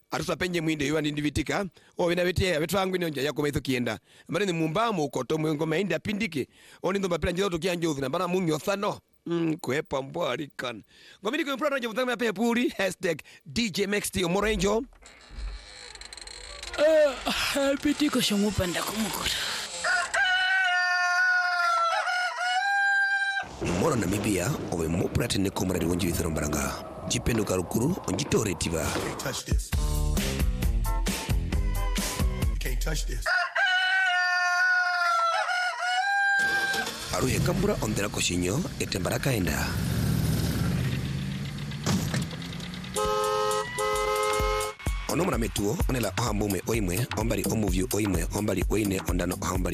Arusa penye mwinde yuwa nindivitika. O wina wetia wetwangu ni yako maitho kienda. Mbari ni mumbamo ukoto mwengo maindi apindike. Oni ndo mapila njito tukia njothi na mbana munyo thano. Kwepa mbwari kan. Ngomini kwa mpura nje mtangme ape puri. #DJMXT Omorenjo. Pitiko shomupanda kumukura. Moro Namibia owe mopurate ne komradi wonji withero mbaranga. Jipendo karukuru onjitore tiba. Can't touch this. You can't touch this. Aruhe kambura ondera koshinyo etembara kaenda. Onomra metuo onela ohambume oimwe ombali omuvyu oimwe ombali oine ondano ohambali